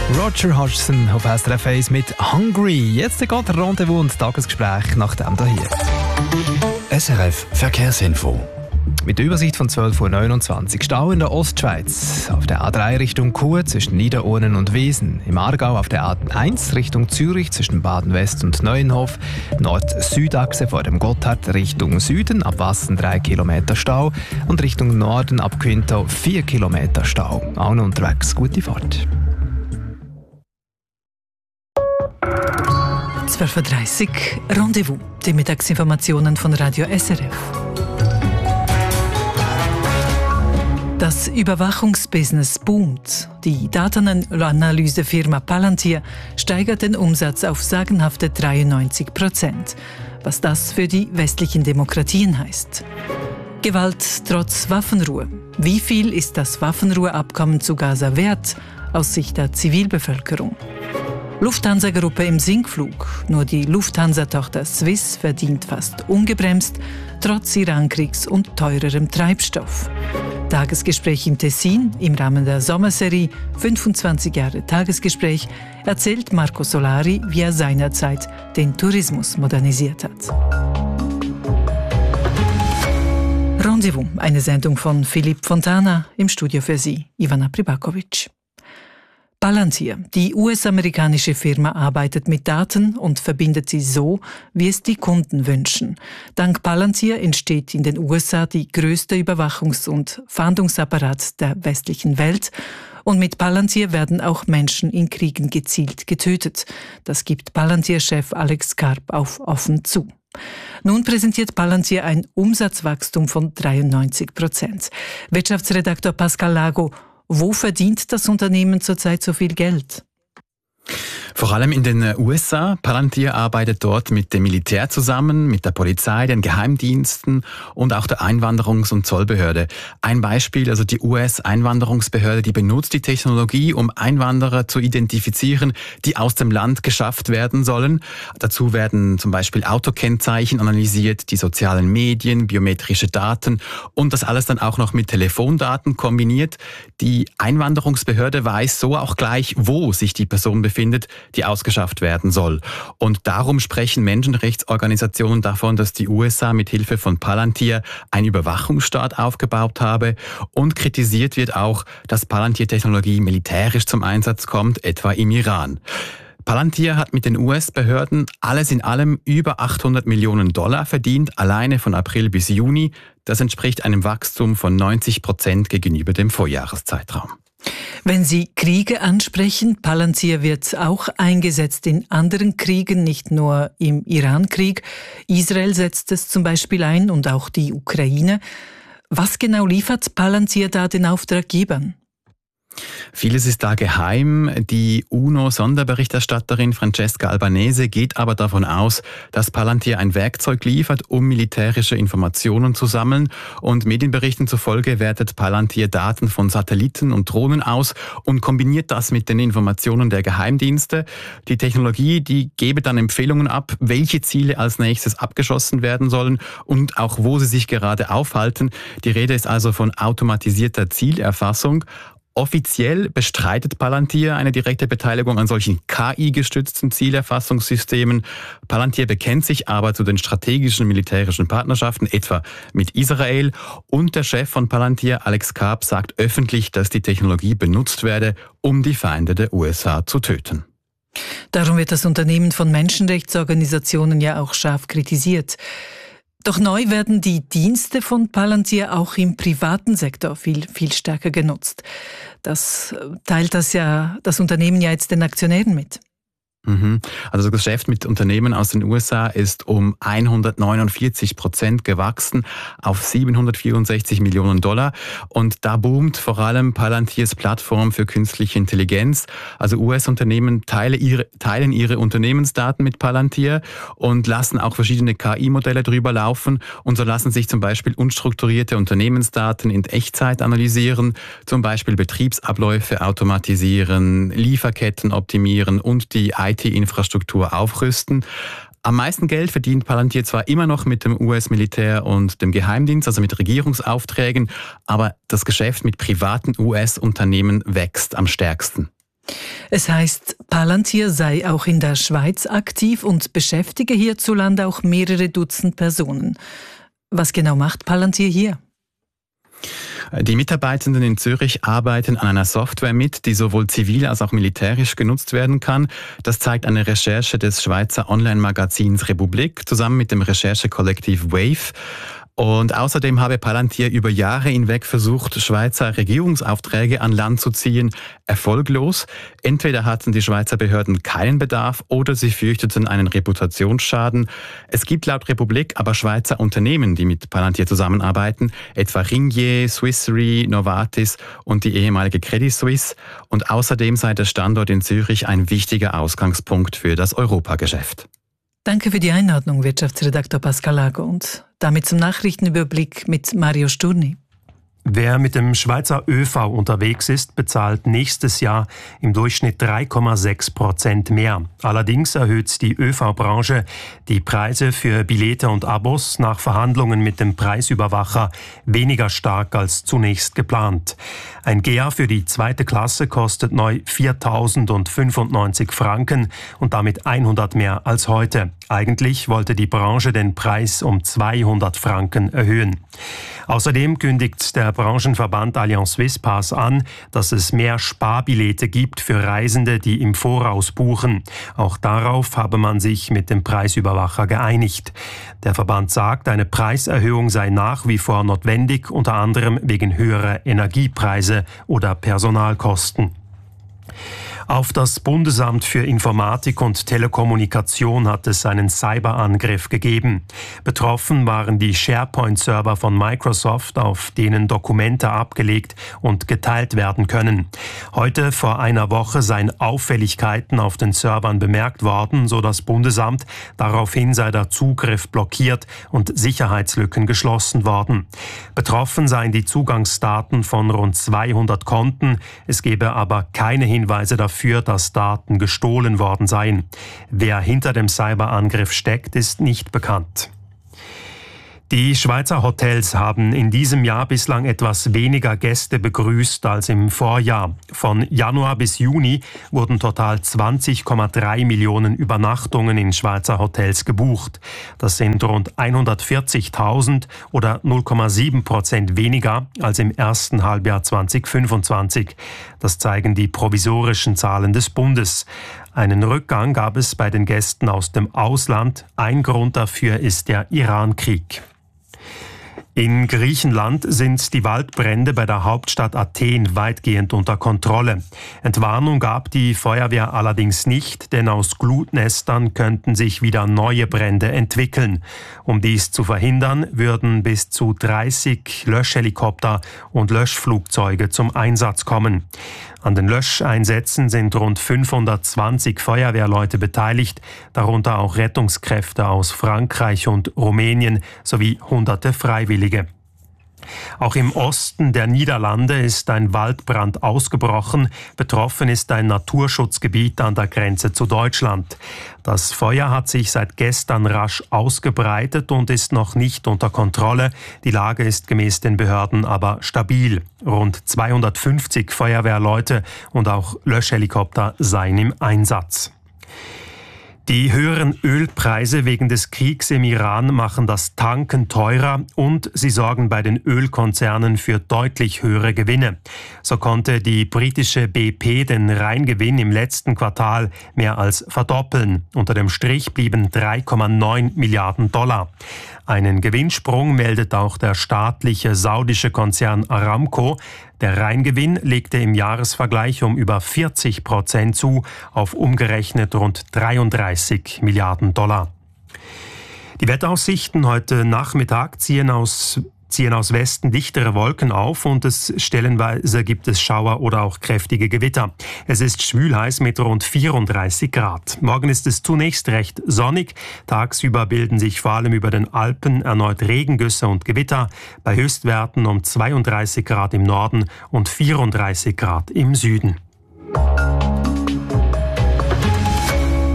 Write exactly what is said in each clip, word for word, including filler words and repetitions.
Roger Hodgson auf S R F eins mit «Hungry». Jetzt geht der Rendezvous und Tagesgespräch nach dem hier. S R F Verkehrsinfo. Mit der Übersicht von zwölf Uhr neunundzwanzig. Stau in der Ostschweiz. Auf der A drei Richtung Chur zwischen Niederurnen und Wiesen. Im Aargau auf der A eins Richtung Zürich zwischen Baden-West und Neuenhof. Nord-Süd-Achse vor dem Gotthard Richtung Süden. Ab Wassen drei Kilometer Stau. Und Richtung Norden ab Quinto vier Kilometer Stau. Auch unterwegs. Gute Fahrt. zwölf Uhr dreißig Rendezvous. Die Mittagsinformationen von Radio S R F. Das Überwachungsbusiness boomt. Die Datenanalysefirma Palantir steigert den Umsatz auf sagenhafte dreiundneunzig Prozent. Was das für die westlichen Demokratien heißt. Gewalt trotz Waffenruhe. Wie viel ist das Waffenruheabkommen zu Gaza wert aus Sicht der Zivilbevölkerung? Lufthansa-Gruppe im Sinkflug. Nur die Lufthansa-Tochter Swiss verdient fast ungebremst, trotz Irankriegs und teurerem Treibstoff. Tagesgespräch im Tessin im Rahmen der Sommerserie fünfundzwanzig Jahre Tagesgespräch erzählt Marco Solari, wie er seinerzeit den Tourismus modernisiert hat. Rendezvous, eine Sendung von Philipp Fontana, im Studio für Sie, Ivana Pribakovic. Palantir, die U S-amerikanische Firma, arbeitet mit Daten und verbindet sie so, wie es die Kunden wünschen. Dank Palantir entsteht in den U S A die größte Überwachungs- und Fahndungsapparat der westlichen Welt. Und mit Palantir werden auch Menschen in Kriegen gezielt getötet. Das gibt Palantir-Chef Alex Karp auf offen zu. Nun präsentiert Palantir ein Umsatzwachstum von dreiundneunzig Prozent. Wirtschaftsredaktor Pascal Lago: Wo verdient das Unternehmen zurzeit so viel Geld? Vor allem in den U S A. Palantir arbeitet dort mit dem Militär zusammen, mit der Polizei, den Geheimdiensten und auch der Einwanderungs- und Zollbehörde. Ein Beispiel, also die U S-Einwanderungsbehörde, die benutzt die Technologie, um Einwanderer zu identifizieren, die aus dem Land geschafft werden sollen. Dazu werden zum Beispiel Autokennzeichen analysiert, die sozialen Medien, biometrische Daten und das alles dann auch noch mit Telefondaten kombiniert. Die Einwanderungsbehörde weiß so auch gleich, wo sich die Person befindet, die ausgeschafft werden soll. Und darum sprechen Menschenrechtsorganisationen davon, dass die U S A mit Hilfe von Palantir einen Überwachungsstaat aufgebaut habe, und kritisiert wird auch, dass Palantir-Technologie militärisch zum Einsatz kommt, etwa im Iran. Palantir hat mit den U S-Behörden alles in allem über achthundert Millionen Dollar verdient, alleine von April bis Juni. Das entspricht einem Wachstum von neunzig Prozent gegenüber dem Vorjahreszeitraum. Wenn Sie Kriege ansprechen, Palantir wird auch eingesetzt in anderen Kriegen, nicht nur im Irankrieg. Israel setzt es zum Beispiel ein und auch die Ukraine. Was genau liefert Palantir da den Auftraggebern? Vieles ist da geheim. Die UNO-Sonderberichterstatterin Francesca Albanese geht aber davon aus, dass Palantir ein Werkzeug liefert, um militärische Informationen zu sammeln. Und Medienberichten zufolge wertet Palantir Daten von Satelliten und Drohnen aus und kombiniert das mit den Informationen der Geheimdienste. Die Technologie, die gebe dann Empfehlungen ab, welche Ziele als nächstes abgeschossen werden sollen und auch wo sie sich gerade aufhalten. Die Rede ist also von automatisierter Zielerfassung. Offiziell bestreitet Palantir eine direkte Beteiligung an solchen K I-gestützten Zielerfassungssystemen. Palantir bekennt sich aber zu den strategischen militärischen Partnerschaften, etwa mit Israel. Und der Chef von Palantir, Alex Karp, sagt öffentlich, dass die Technologie benutzt werde, um die Feinde der U S A zu töten. Darum wird das Unternehmen von Menschenrechtsorganisationen ja auch scharf kritisiert. Doch neu werden die Dienste von Palantir auch im privaten Sektor viel, viel stärker genutzt. Das teilt das ja das Unternehmen ja jetzt den Aktionären mit. Also das Geschäft mit Unternehmen aus den U S A ist um hundertneunundvierzig Prozent gewachsen auf siebenhundertvierundsechzig Millionen Dollar. Und da boomt vor allem Palantirs Plattform für künstliche Intelligenz. Also U S-Unternehmen teilen ihre, teilen ihre Unternehmensdaten mit Palantir und lassen auch verschiedene K I-Modelle drüber laufen. Und so lassen sich zum Beispiel unstrukturierte Unternehmensdaten in Echtzeit analysieren, zum Beispiel Betriebsabläufe automatisieren, Lieferketten optimieren und die I T-Infrastruktur aufrüsten. Am meisten Geld verdient Palantir zwar immer noch mit dem U S-Militär und dem Geheimdienst, also mit Regierungsaufträgen, aber das Geschäft mit privaten U S-Unternehmen wächst am stärksten. Es heißt, Palantir sei auch in der Schweiz aktiv und beschäftige hierzulande auch mehrere Dutzend Personen. Was genau macht Palantir hier? Die Mitarbeitenden in Zürich arbeiten an einer Software mit, die sowohl zivil als auch militärisch genutzt werden kann. Das zeigt eine Recherche des Schweizer Online-Magazins Republik zusammen mit dem Recherchekollektiv Wave. Und außerdem habe Palantir über Jahre hinweg versucht, Schweizer Regierungsaufträge an Land zu ziehen, erfolglos. Entweder hatten die Schweizer Behörden keinen Bedarf oder sie fürchteten einen Reputationsschaden. Es gibt laut Republik aber Schweizer Unternehmen, die mit Palantir zusammenarbeiten, etwa Ringier, Swissre, Novartis und die ehemalige Credit Suisse. Und außerdem sei der Standort in Zürich ein wichtiger Ausgangspunkt für das Europageschäft. Danke für die Einladung, Wirtschaftsredakteur Pascal Lago. Und damit zum Nachrichtenüberblick mit Mario Sturni. Wer mit dem Schweizer ÖV unterwegs ist, bezahlt nächstes Jahr im Durchschnitt drei Komma sechs Prozent mehr. Allerdings erhöht die ÖV-Branche die Preise für Billette und Abos nach Verhandlungen mit dem Preisüberwacher weniger stark als zunächst geplant. Ein G E A für die zweite Klasse kostet neu viertausendfünfundneunzig Franken und damit hundert mehr als heute. Eigentlich wollte die Branche den Preis um zweihundert Franken erhöhen. Außerdem kündigt der Branchenverband Allianz Suisse Pass an, dass es mehr Sparbillette gibt für Reisende, die im Voraus buchen. Auch darauf habe man sich mit dem Preisüberwacher geeinigt. Der Verband sagt, eine Preiserhöhung sei nach wie vor notwendig, unter anderem wegen höherer Energiepreise oder Personalkosten. Auf das Bundesamt für Informatik und Telekommunikation hat es einen Cyberangriff gegeben. Betroffen waren die SharePoint-Server von Microsoft, auf denen Dokumente abgelegt und geteilt werden können. Heute vor einer Woche seien Auffälligkeiten auf den Servern bemerkt worden, so das Bundesamt. Daraufhin sei der Zugriff blockiert und Sicherheitslücken geschlossen worden. Betroffen seien die Zugangsdaten von rund zweihundert Konten. Es gebe aber keine Hinweise dafür, dass Daten gestohlen worden seien. Wer hinter dem Cyberangriff steckt, ist nicht bekannt. Die Schweizer Hotels haben in diesem Jahr bislang etwas weniger Gäste begrüßt als im Vorjahr. Von Januar bis Juni wurden total zwanzig Komma drei Millionen Übernachtungen in Schweizer Hotels gebucht. Das sind rund hundertvierzigtausend oder null Komma sieben Prozent weniger als im ersten Halbjahr zweitausendfünfundzwanzig. Das zeigen die provisorischen Zahlen des Bundes. Einen Rückgang gab es bei den Gästen aus dem Ausland. Ein Grund dafür ist der Iran-Krieg. In Griechenland sind die Waldbrände bei der Hauptstadt Athen weitgehend unter Kontrolle. Entwarnung gab die Feuerwehr allerdings nicht, denn aus Glutnestern könnten sich wieder neue Brände entwickeln. Um dies zu verhindern, würden bis zu dreißig Löschhelikopter und Löschflugzeuge zum Einsatz kommen. An den Löscheinsätzen sind rund fünfhundertzwanzig Feuerwehrleute beteiligt, darunter auch Rettungskräfte aus Frankreich und Rumänien sowie hunderte Freiwillige. Auch im Osten der Niederlande ist ein Waldbrand ausgebrochen. Betroffen ist ein Naturschutzgebiet an der Grenze zu Deutschland. Das Feuer hat sich seit gestern rasch ausgebreitet und ist noch nicht unter Kontrolle. Die Lage ist gemäß den Behörden aber stabil. Rund zweihundertfünfzig Feuerwehrleute und auch Löschhelikopter seien im Einsatz. Die höheren Ölpreise wegen des Kriegs im Iran machen das Tanken teurer und sie sorgen bei den Ölkonzernen für deutlich höhere Gewinne. So konnte die britische B P den Reingewinn im letzten Quartal mehr als verdoppeln. Unter dem Strich blieben drei Komma neun Milliarden Dollar. Einen Gewinnsprung meldet auch der staatliche saudische Konzern Aramco. Der Reingewinn legte im Jahresvergleich um über vierzig Prozent zu, auf umgerechnet rund dreiunddreißig Milliarden Dollar. Die Wetteraussichten heute Nachmittag ziehen aus ziehen aus Westen dichtere Wolken auf und es stellenweise gibt es Schauer oder auch kräftige Gewitter. Es ist schwülheiß mit rund vierunddreißig Grad. Morgen ist es zunächst recht sonnig. Tagsüber bilden sich vor allem über den Alpen erneut Regengüsse und Gewitter. Bei Höchstwerten um zweiunddreißig Grad im Norden und vierunddreißig Grad im Süden.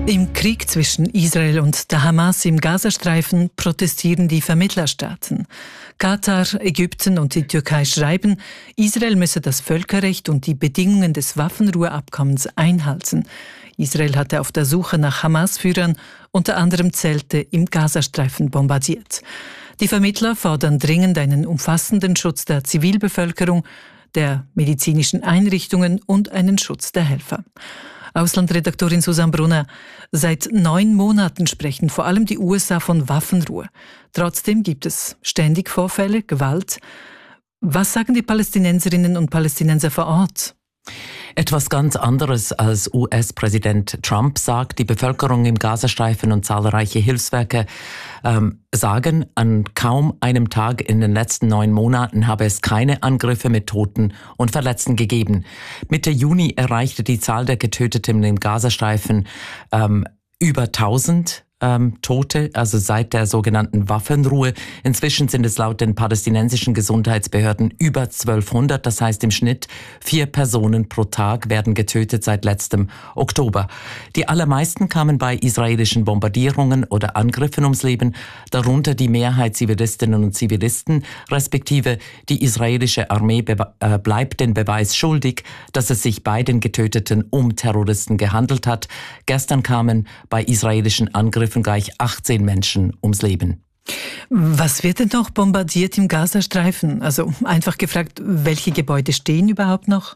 Im Krieg zwischen Israel und der Hamas im Gazastreifen protestieren die Vermittlerstaaten. Katar, Ägypten und die Türkei schreiben, Israel müsse das Völkerrecht und die Bedingungen des Waffenruheabkommens einhalten. Israel hatte auf der Suche nach Hamas-Führern unter anderem Zelte im Gazastreifen bombardiert. Die Vermittler fordern dringend einen umfassenden Schutz der Zivilbevölkerung, der medizinischen Einrichtungen und einen Schutz der Helfer. Auslandredaktorin Susanne Brunner: Seit neun Monaten sprechen vor allem die U S A von Waffenruhe. Trotzdem gibt es ständig Vorfälle, Gewalt. Was sagen die Palästinenserinnen und Palästinenser vor Ort? Etwas ganz anderes als U S-Präsident Trump sagt. Die Bevölkerung im Gazastreifen und zahlreiche Hilfswerke ähm, sagen, an kaum einem Tag in den letzten neun Monaten habe es keine Angriffe mit Toten und Verletzten gegeben. Mitte Juni erreichte die Zahl der Getöteten im Gazastreifen ähm, über tausend. Ähm, Tote, also seit der sogenannten Waffenruhe. Inzwischen sind es laut den palästinensischen Gesundheitsbehörden über zwölfhundert. Das heißt im Schnitt vier Personen pro Tag werden getötet seit letztem Oktober. Die allermeisten kamen bei israelischen Bombardierungen oder Angriffen ums Leben, darunter die Mehrheit Zivilistinnen und Zivilisten, respektive die israelische Armee be- äh, bleibt den Beweis schuldig, dass es sich bei den Getöteten um Terroristen gehandelt hat. Gestern kamen bei israelischen Angriffen gleich achtzehn Menschen ums Leben. Was wird denn noch bombardiert im Gazastreifen? Also einfach gefragt, welche Gebäude stehen überhaupt noch?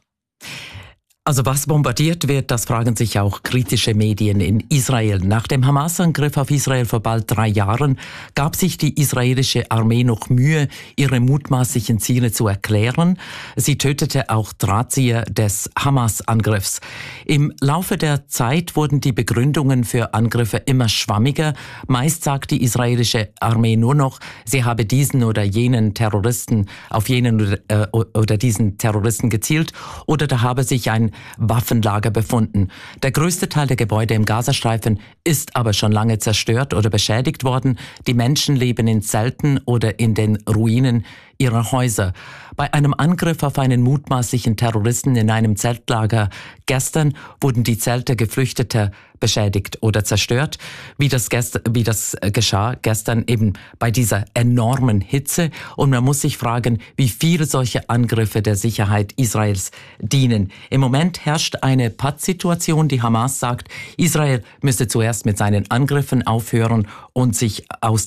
Also was bombardiert wird, das fragen sich auch kritische Medien in Israel. Nach dem Hamas-Angriff auf Israel vor bald drei Jahren gab sich die israelische Armee noch Mühe, ihre mutmaßlichen Ziele zu erklären. Sie tötete auch Drahtzieher des Hamas-Angriffs. Im Laufe der Zeit wurden die Begründungen für Angriffe immer schwammiger. Meist sagt die israelische Armee nur noch, sie habe diesen oder jenen Terroristen, auf jenen oder, äh, oder diesen Terroristen gezielt, oder da habe sich ein Waffenlager befunden. Der größte Teil der Gebäude im Gazastreifen ist aber schon lange zerstört oder beschädigt worden. Die Menschen leben in Zelten oder in den Ruinen ihrer Häuser. Bei einem Angriff auf einen mutmaßlichen Terroristen in einem Zeltlager gestern wurden die Zelte Geflüchteter beschädigt oder zerstört, wie das, gest- wie das geschah gestern eben bei dieser enormen Hitze. Und man muss sich fragen, wie viele solche Angriffe der Sicherheit Israels dienen. Im Moment herrscht eine Pattsituation. Die Hamas sagt, Israel müsse zuerst mit seinen Angriffen aufhören und sich aus